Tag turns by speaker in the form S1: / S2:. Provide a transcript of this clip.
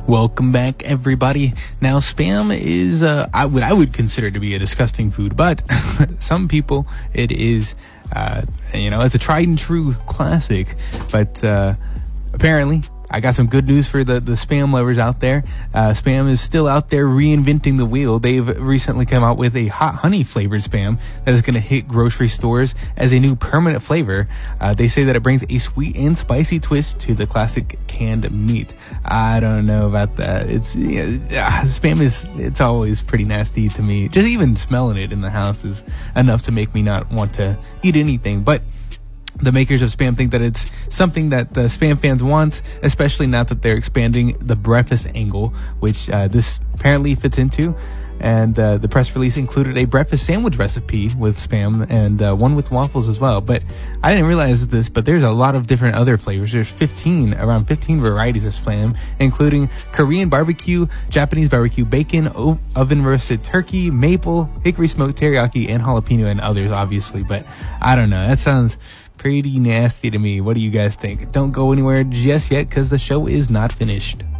S1: Welcome back, everybody. Now, Spam is I would consider to be a disgusting food, but some people it is. It's a tried and true classic. But apparently, I got some good news for the Spam lovers out there. Spam is still out there reinventing the wheel. They've recently come out with a hot honey flavored Spam that is going to hit grocery stores as a new permanent flavor. They say that it brings a sweet and spicy twist to the classic canned meat. I don't know about that. Spam it's always pretty nasty to me. Just even smelling it in the house is enough to make me not want to eat anything. But the makers of Spam think that it's something that the Spam fans want, especially now that they're expanding the breakfast angle, which this apparently fits into. And the press release included a breakfast sandwich recipe with Spam and one with waffles as well. But I didn't realize this, but there's a lot of different other flavors. There's around 15 varieties of Spam, including Korean barbecue, Japanese barbecue, bacon, oven roasted turkey, maple, hickory smoked teriyaki, and jalapeno, and others, obviously. But I don't know. That sounds pretty nasty to me. What do you guys think? Don't go anywhere just yet because the show is not finished.